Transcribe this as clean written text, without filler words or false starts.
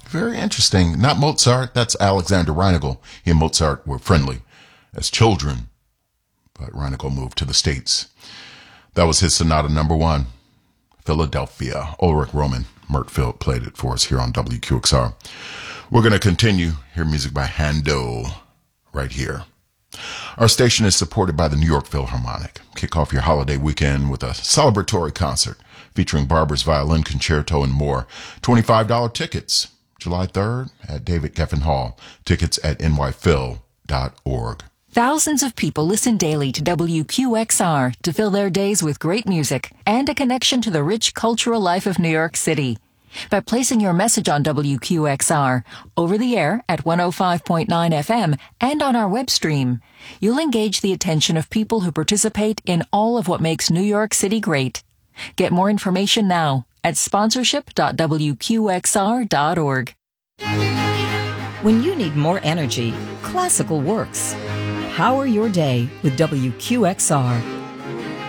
Very interesting. Not Mozart. That's Alexander Reinagel. He and Mozart were friendly as children, but Reinagel moved to the States. That was his Sonata number 1, Philadelphia. Ulrich Roman Mertfield played it for us here on WQXR. We're going to continue. Hear music by Handel right here. Our station is supported by the New York Philharmonic. Kick off your holiday weekend with a celebratory concert featuring Barber's Violin Concerto and more. $25 tickets, July 3rd at David Geffen Hall. Tickets at nyphil.org. Thousands of people listen daily to WQXR to fill their days with great music and a connection to the rich cultural life of New York City. By placing your message on WQXR, over the air at 105.9 FM and on our web stream, you'll engage the attention of people who participate in all of what makes New York City great. Get more information now at sponsorship.wqxr.org. When you need more energy, classical works. Power your day with WQXR.